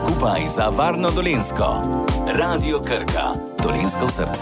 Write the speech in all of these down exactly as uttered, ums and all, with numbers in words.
Skupaj za varno Dolenjsko. Radio Krka. Dolenjsko v srcu.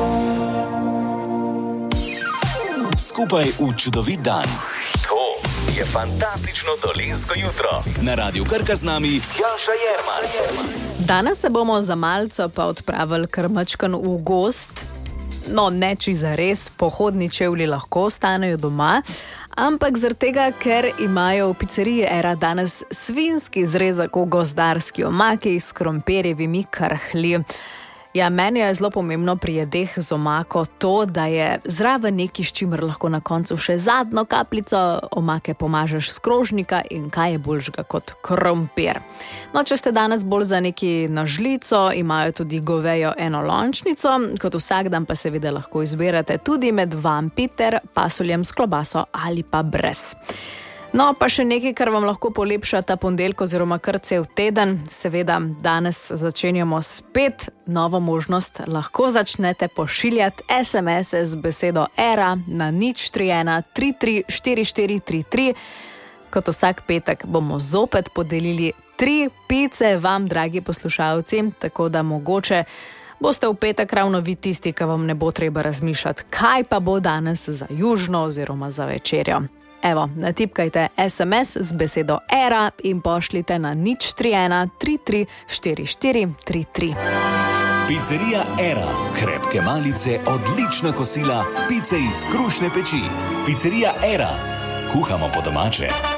Skupaj v čudovit dan. To je fantastično dolenjsko jutro. Na Radiu Krka z nami Tjaša Jerman. Danes se bomo za malce pa odpravili kar mačkan v gozd. No, ne či zares, pohodni čevlji lahko ostanejo doma, ampak zaradi tega, ker imajo v pizzeriji Era danes svinjski zrezek v gozdarski omaki s krompirjevimi krhlji. Ja, meni je zelo pomembno pri jedeh z omako to, da je zraven nekaj, s čimer lahko na koncu še zadnjo kapljico omake pomažeš s krožnika in kaj je boljšega kot krompir. No, če ste danes bolj za neki na žlico, imajo tudi govejo enolončnico, kot vsak dan pa seveda lahko izberete tudi med vampi ter pasuljem s klobaso ali pa brez. No, pa še nekaj, kar vam lahko polepša ta ponedeljek oziroma kar cel teden. Seveda, danes začenjamo spet novo možnost. Lahko začnete pošiljati es em ese z besedo Era na nič tri ena tri tri štiri štiri tri tri. Kot vsak petek bomo zopet podelili tri pice vam, dragi poslušalci, tako da mogoče boste v petek ravno vi tisti, ki vam ne bo treba razmišljati, kaj pa bo danes za južno oziroma za večerjo. Evo, natipkajte es em es z besedo Era in pošljite na nič tri ena tri tri štiri štiri tri tri. Pizzerija Era. Krepke malice, odlična kosila, pice iz krušne peči. Pizzerija Era. Kuhamo po domače.